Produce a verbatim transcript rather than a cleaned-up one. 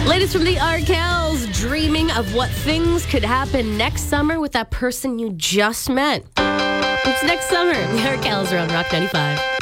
Latest from the Arkells, dreaming of what things could happen next summer with that person you just met. It's next summer. The Arkells are on Rock ninety-five.